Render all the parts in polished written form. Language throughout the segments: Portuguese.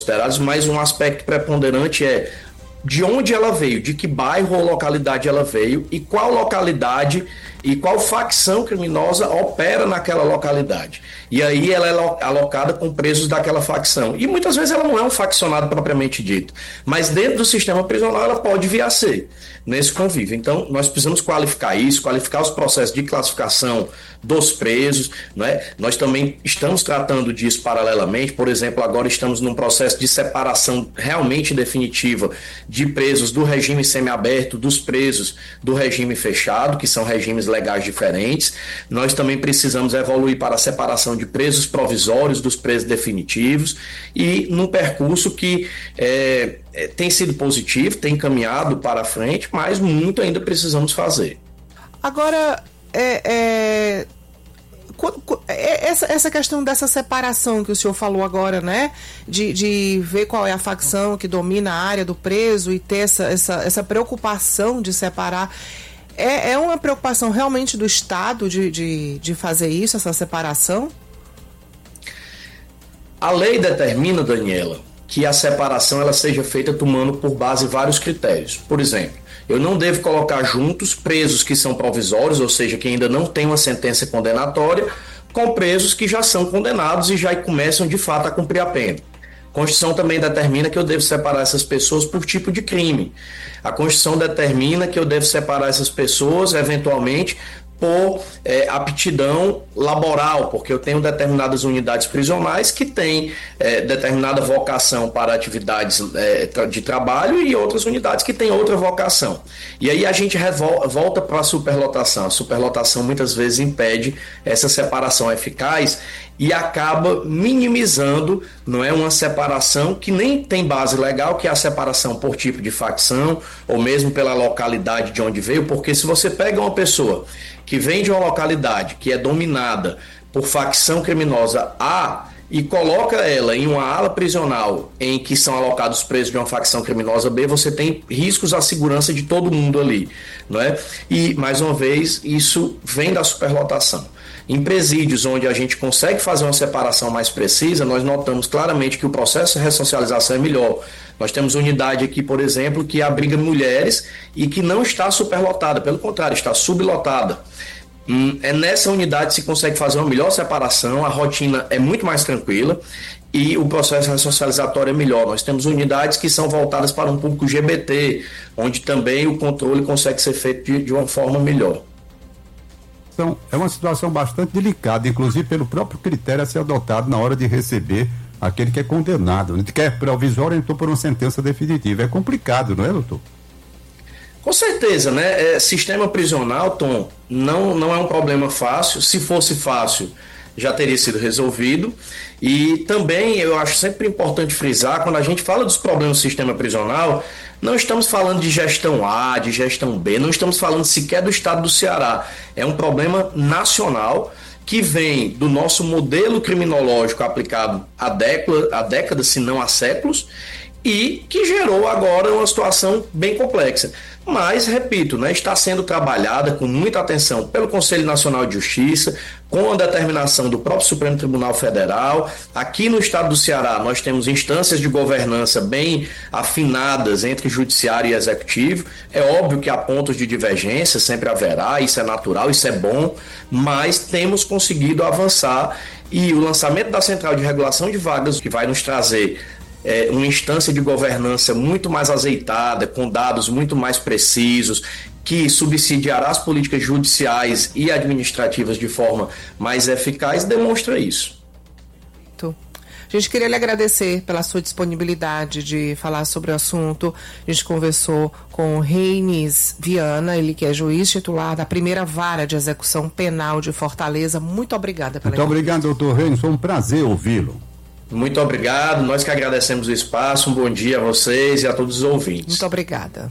considerados, mas um aspecto preponderante é de onde ela veio, de que bairro ou localidade ela veio e qual localidade e qual facção criminosa opera naquela localidade. E aí ela é alocada com presos daquela facção. E muitas vezes ela não é um faccionado propriamente dito, mas dentro do sistema prisional ela pode vir a ser nesse convívio. Então nós precisamos qualificar isso, qualificar os processos de classificação dos presos, né? Nós também estamos tratando disso paralelamente. Por exemplo, agora estamos num processo de separação realmente definitiva de presos do regime semiaberto, dos presos do regime fechado, que são regimes legais diferentes. Nós também precisamos evoluir para a separação de presos provisórios dos presos definitivos e num percurso que tem sido positivo, tem caminhado para frente, mas muito ainda precisamos fazer. Agora, essa questão dessa separação que o senhor falou agora, né? De ver qual é a facção que domina a área do preso e ter essa preocupação de separar. É uma preocupação realmente do Estado de fazer isso, essa separação? A lei determina, Daniela, que a separação ela seja feita tomando por base vários critérios. Por exemplo, eu não devo colocar juntos presos que são provisórios, ou seja, que ainda não têm uma sentença condenatória, com presos que já são condenados e já começam de fato a cumprir a pena. A Constituição também determina que eu devo separar essas pessoas por tipo de crime. A Constituição determina que eu devo separar essas pessoas, eventualmente, por aptidão laboral, porque eu tenho determinadas unidades prisionais que têm determinada vocação para atividades de trabalho e outras unidades que têm outra vocação. E aí a gente volta para a superlotação. A superlotação muitas vezes impede essa separação eficaz e acaba minimizando, não é, uma separação que nem tem base legal, que é a separação por tipo de facção ou mesmo pela localidade de onde veio, porque se você pega uma pessoa que vem de uma localidade que é dominada por facção criminosa A e coloca ela em uma ala prisional em que são alocados presos de uma facção criminosa B, você tem riscos à segurança de todo mundo ali, não é? E, mais uma vez, isso vem da superlotação. Em presídios onde a gente consegue fazer uma separação mais precisa, nós notamos claramente que o processo de ressocialização é melhor. Nós temos unidade aqui, por exemplo, que abriga mulheres e que não está superlotada, pelo contrário, está sublotada. Nessa unidade se consegue fazer uma melhor separação, a rotina é muito mais tranquila e o processo ressocializatório é melhor. Nós temos unidades que são voltadas para um público LGBT, onde também o controle consegue ser feito de uma forma melhor. Então, é uma situação bastante delicada, inclusive pelo próprio critério a ser adotado na hora de receber aquele que é condenado. A gente quer provisório, entrou por uma sentença definitiva. É complicado, não é, doutor? Com certeza, né? Sistema prisional, Tom, não é um problema fácil. Se fosse fácil, já teria sido resolvido. E também eu acho sempre importante frisar, quando a gente fala dos problemas do sistema prisional, não estamos falando de gestão A, de gestão B, não estamos falando sequer do estado do Ceará. É um problema nacional que vem do nosso modelo criminológico aplicado há décadas, se não há séculos, e que gerou agora uma situação bem complexa. Mas, repito, né, está sendo trabalhada com muita atenção pelo Conselho Nacional de Justiça, com a determinação do próprio Supremo Tribunal Federal. Aqui no estado do Ceará nós temos instâncias de governança bem afinadas entre judiciário e executivo. É óbvio que há pontos de divergência, sempre haverá, isso é natural, isso é bom, mas temos conseguido avançar e o lançamento da Central de Regulação de Vagas, que vai nos trazer uma instância de governança muito mais azeitada, com dados muito mais precisos, que subsidiará as políticas judiciais e administrativas de forma mais eficaz, demonstra isso. A gente queria lhe agradecer pela sua disponibilidade de falar sobre o assunto. A gente conversou com Reinis Viana, ele que é juiz titular da primeira vara de execução penal de Fortaleza. Muito obrigada pela Muito obrigado, doutor Reinis, foi um prazer ouvi-lo. Muito obrigado, nós que agradecemos o espaço, um bom dia a vocês e a todos os ouvintes. Muito obrigada.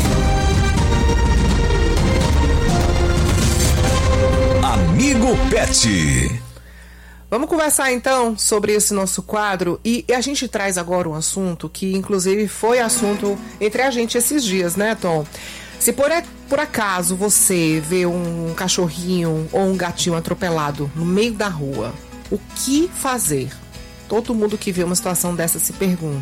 Amigo Pet. Vamos conversar então sobre esse nosso quadro e a gente traz agora um assunto que inclusive foi assunto entre a gente esses dias, né, Tom? Se por acaso você vê um cachorrinho ou um gatinho atropelado no meio da rua, o que fazer? Todo mundo que vê uma situação dessa se pergunta.